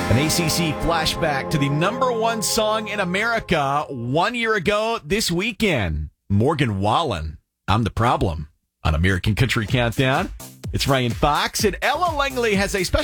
An ACC flashback to the number one song in America 1 year ago this weekend. Morgan Wallen, I'm the Problem, on American Country Countdown. It's Ryan Fox, and Ella Langley has a special